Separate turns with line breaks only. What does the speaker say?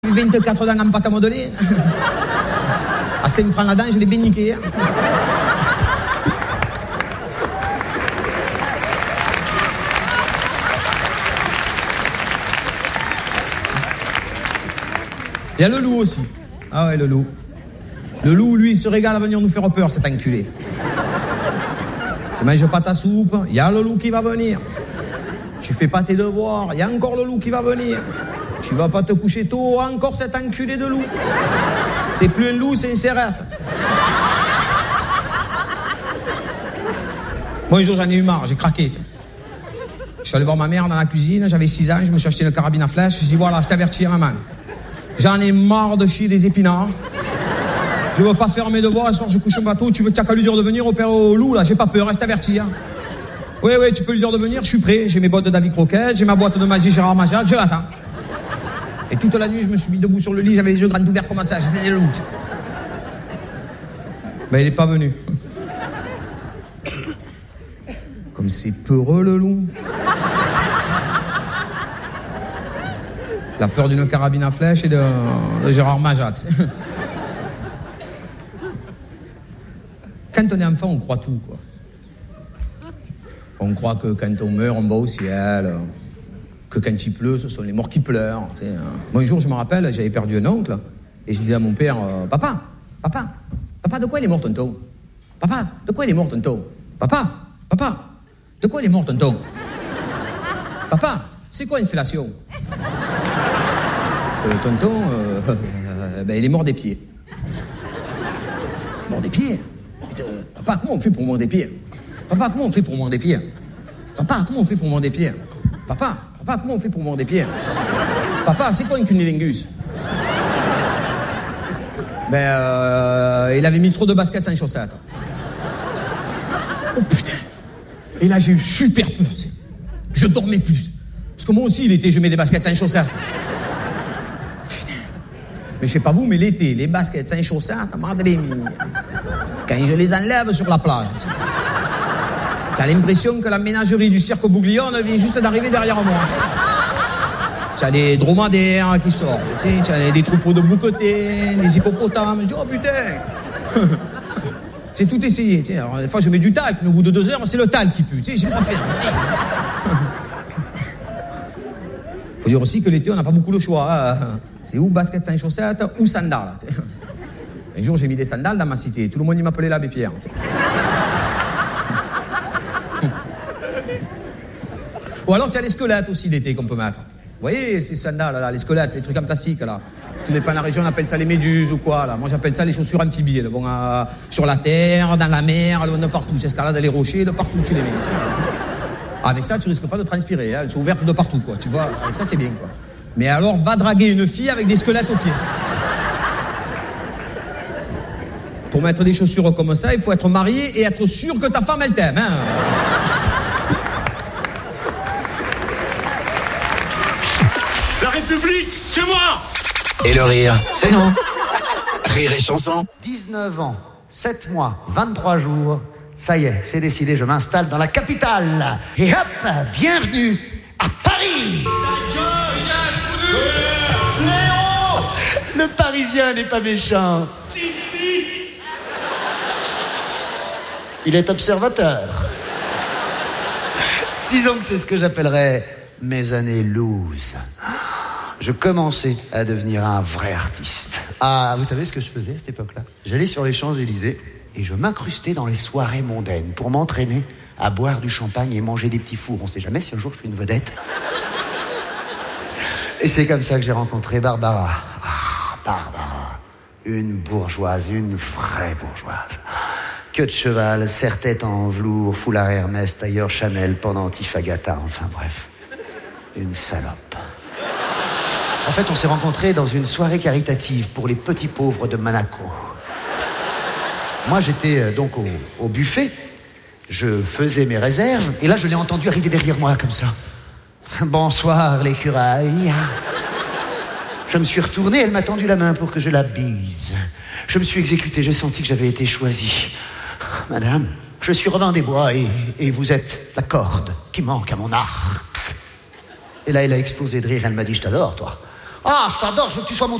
24 dents en pâte à modeler. À 5 francs la dent, je l'ai bien niqué. Il y a le loup aussi. Ah ouais, le loup. Le loup, lui, il se régale à venir nous faire peur, cet enculé. Tu manges pas ta soupe, il y a le loup qui va venir. Tu fais pas tes devoirs, il y a encore le loup qui va venir. Tu vas pas te coucher tôt, encore cet enculé de loup. C'est plus un loup, c'est un CRS. Bon, un jour, j'en ai eu marre, j'ai craqué. Je suis allé voir ma mère dans la cuisine, j'avais 6 ans, je me suis acheté une carabine à flèche. Je dis voilà, je t'avertis, maman. J'en ai marre de chier des épinards. Je veux pas faire mes devoirs, un soir je couche un bateau, tu veux t'as qu'à lui dire de venir au père au loup, là, j'ai pas peur, je t'avertis. Hein. Oui, tu peux lui dire de venir, je suis prêt, j'ai mes bottes de David Croquet, j'ai ma boîte de magie Gérard Majac, je l'attends. Et toute la nuit, je me suis mis debout sur le lit, j'avais les yeux grands ouverts comme ça, j'étais le loup. Ben, il est pas venu. Comme c'est peureux, le loup. La peur d'une carabine à flèche et de Gérard Majax. Quand on est enfant, on croit tout, quoi. On croit que quand on meurt, on va au ciel, que quand il pleut, ce sont les morts qui pleurent. Tu sais. Moi, un jour, je me rappelle, j'avais perdu un oncle, et je disais à mon père, Papa, de quoi il est mort, tonton? Papa, de quoi il est mort, tonton? Papa, de quoi il est mort, tonton? Papa, c'est quoi une fellation? Tonton, il est mort des pieds. Mort des pieds? Papa, comment on fait pour mordre des pieds? Papa, comment on fait pour mordre des pieds? Papa, comment on fait pour mordre des pieds? Papa, comment on fait pour mordre des pieds? Papa, c'est quoi une cunnilingus? Il avait mis trop de baskets sans chaussettes. Oh putain! Et là, j'ai eu super peur, tu sais. Je dormais plus. Parce que moi aussi, l'été, je mets des baskets sans chaussettes. Mais je sais pas vous, mais l'été, les baskets sans chaussettes, madre mia. Quand je les enlève sur la plage, t'as l'impression que la ménagerie du cirque Bouglione vient juste d'arriver derrière moi. T'as des dromadaires qui sortent, t'as des troupeaux de bouquetés, des hippopotames. Je dis, oh putain. J'ai tout essayé. Alors, des fois, je mets du talc, mais au bout de 2 heures, c'est le talc qui pue. J'ai pas fait. Faut dire aussi que l'été, on n'a pas beaucoup le choix. Hein. C'est ou basket sans chaussettes ou sandales. T'sais. Un jour, j'ai mis des sandales dans ma cité. Tout le monde m'appelait l'abbé Pierre. T'sais. Ou alors, tu as les squelettes aussi l'été qu'on peut mettre. Vous voyez, ces sandales, là, les squelettes, les trucs en plastique, là. Tout dépend de la région, on appelle ça les méduses ou quoi, là. Moi, j'appelle ça les chaussures amphibies. Elles vont sur la terre, dans la mer, elles vont de partout. Tu escalades les rochers, de partout, tu les mets. T'sais. Avec ça, tu risques pas de transpirer. Hein. Elles sont ouvertes de partout, quoi. Tu vois, avec ça, t'es bien, quoi. Mais alors, va draguer une fille avec des squelettes aux pieds. Pour mettre des chaussures comme ça, il faut être marié et être sûr que ta femme, elle t'aime. Hein.
La République, c'est moi!
Et le rire, c'est nous. Rire et chanson.
19 ans, 7 mois, 23 jours. Ça y est, c'est décidé, je m'installe dans la capitale. Et hop, bienvenue à Paris. Léon, le Parisien n'est pas méchant. Il est observateur. Disons que c'est ce que j'appellerais mes années loose. Je commençais à devenir un vrai artiste. Ah, vous savez ce que je faisais à cette époque-là? J'allais sur les Champs-Élysées et je m'incrustais dans les soirées mondaines pour m'entraîner à boire du champagne et manger des petits fours. On sait jamais si un jour je suis une vedette. Et c'est comme ça que j'ai rencontré Barbara. Ah, Barbara. Une bourgeoise, une vraie bourgeoise. Queue de cheval, serre-tête en velours, foulard Hermès, tailleur Chanel, pendentif Agatha, enfin bref. Une salope. En fait, on s'est rencontrés dans une soirée caritative pour les petits pauvres de Monaco. Moi, j'étais donc au buffet. Je faisais mes réserves. Et là, je l'ai entendu arriver derrière moi, comme ça. Bonsoir, l'écureuil. Je me suis retourné, elle m'a tendu la main pour que je la bise. Je me suis exécuté, j'ai senti que j'avais été choisi. Madame, je suis revint des bois et vous êtes la corde qui manque à mon arc. Et là, elle a explosé de rire, elle m'a dit, je t'adore, toi. Ah, je t'adore, je veux que tu sois mon